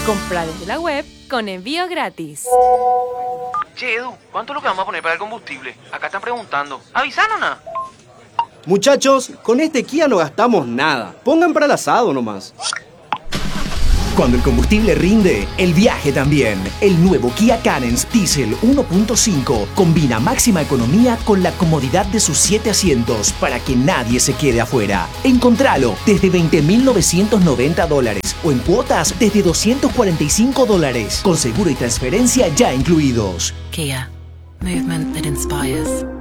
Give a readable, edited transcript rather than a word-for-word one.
Compra desde la web con envío gratis. Che, Edu, ¿cuánto es lo que vamos a poner para el combustible? Acá están preguntando. ¿Avisaron nada? Muchachos, con este Kia no gastamos nada. Pongan para el asado nomás. Cuando el combustible rinde, el viaje también. El nuevo Kia Carens Diesel 1.5 combina máxima economía con la comodidad de sus 7 asientos para que nadie se quede afuera. Encontralo desde $20,990 o en cuotas desde $245 con seguro y transferencia ya incluidos. Kia. Movement that inspires.